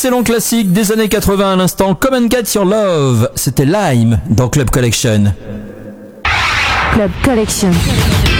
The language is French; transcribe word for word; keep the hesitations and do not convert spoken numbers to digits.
excellent classique des années quatre-vingts à l'instant, Come and Get Your Love. C'était Lime dans Club Collection. Club Collection.